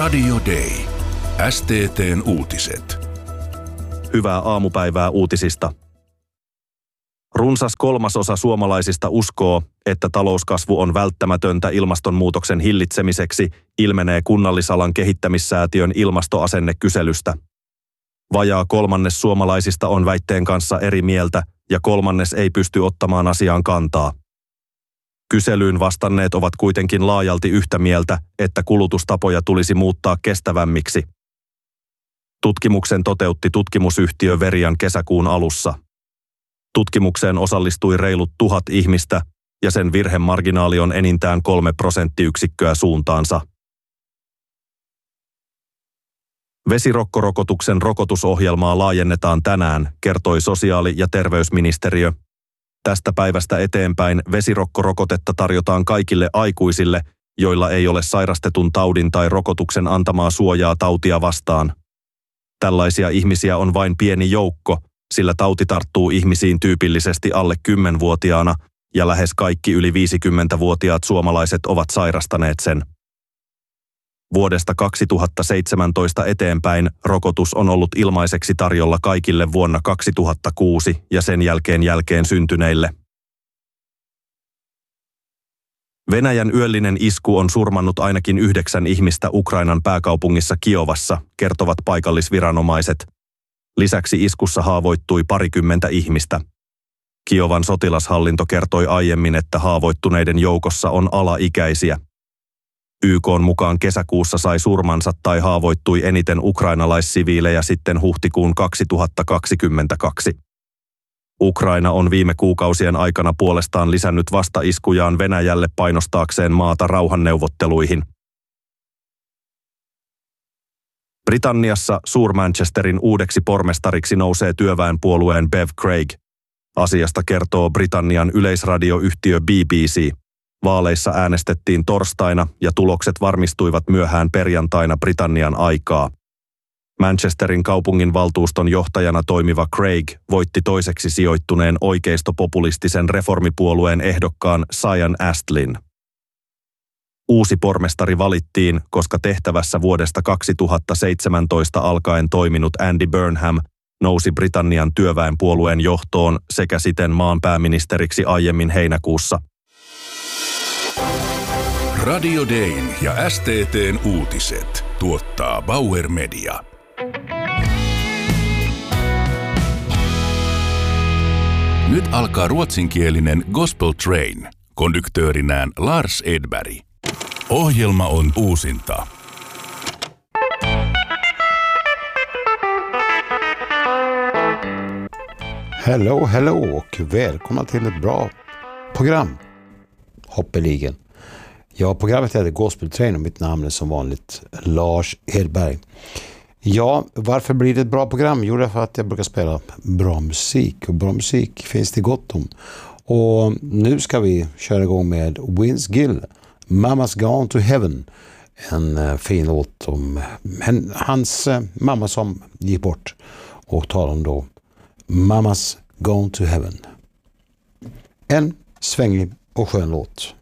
Radio Day. STT:n uutiset. Hyvää aamupäivää uutisista. Runsas 1/3 suomalaisista uskoo, että talouskasvu on välttämätöntä ilmastonmuutoksen hillitsemiseksi, ilmenee Kunnallisalan kehittämissäätiön ilmastoasennekyselystä. Vajaa 1/3 suomalaisista on väitteen kanssa eri mieltä ja 1/3 ei pysty ottamaan asiaan kantaa. Kyselyyn vastanneet ovat kuitenkin laajalti yhtä mieltä, että kulutustapoja tulisi muuttaa kestävämmiksi. Tutkimuksen toteutti tutkimusyhtiö Verian kesäkuun alussa. Tutkimukseen osallistui reilut 1000 ihmistä ja sen virhemarginaali on enintään 3 prosenttiyksikköä suuntaansa. Vesirokkorokotuksen rokotusohjelmaa laajennetaan tänään, kertoi sosiaali- ja terveysministeriö. Tästä päivästä eteenpäin vesirokkorokotetta tarjotaan kaikille aikuisille, joilla ei ole sairastetun taudin tai rokotuksen antamaa suojaa tautia vastaan. Tällaisia ihmisiä on vain pieni joukko, sillä tauti tarttuu ihmisiin tyypillisesti alle 10-vuotiaana ja lähes kaikki yli 50-vuotiaat suomalaiset ovat sairastaneet sen. Vuodesta 2017 eteenpäin rokotus on ollut ilmaiseksi tarjolla kaikille vuonna 2006 ja sen jälkeen syntyneille. Venäjän yöllinen isku on surmannut ainakin 9 ihmistä Ukrainan pääkaupungissa Kiovassa, kertovat paikallisviranomaiset. Lisäksi iskussa haavoittui 20 ihmistä. Kiovan sotilashallinto kertoi aiemmin, että haavoittuneiden joukossa on alaikäisiä. YK:n mukaan kesäkuussa sai surmansa tai haavoittui eniten ukrainalaissiviilejä sitten huhtikuun 2022. Ukraina on viime kuukausien aikana puolestaan lisännyt vastaiskujaan Venäjälle painostaakseen maata rauhanneuvotteluihin. Britanniassa Suur-Manchesterin uudeksi pormestariksi nousee työväenpuolueen Bev Craig. Asiasta kertoo Britannian yleisradioyhtiö BBC. Vaaleissa äänestettiin torstaina ja tulokset varmistuivat myöhään perjantaina Britannian aikaa. Manchesterin kaupungin valtuuston johtajana toimiva Craig voitti toiseksi sijoittuneen oikeistopopulistisen reformipuolueen ehdokkaan Sian Astleyn. Uusi pormestari valittiin, koska tehtävässä vuodesta 2017 alkaen toiminut Andy Burnham nousi Britannian työväenpuolueen johtoon sekä siten maan pääministeriksi aiemmin heinäkuussa. Radio Dayn ja STT:n uutiset tuottaa Bauer Media. Nyt alkaa ruotsinkielinen Gospel Train. Konduktöörinään Lars Edberg. Ohjelma on uusinta. Hello och välkomna till ett bra program. Hoppeligen. Ja, programmet heter Gospel Train och mitt namn är som vanligt Lars Edberg. Ja, varför blir det ett bra program? Jo, det är för att jag brukar spela bra musik. Och bra musik finns det gott om. Och nu ska vi köra igång med Vince Gill, Mama's Gone to Heaven. En fin låt om hans mamma som gick bort. Och talar om då Mama's Gone to Heaven. En svängig och skön låt.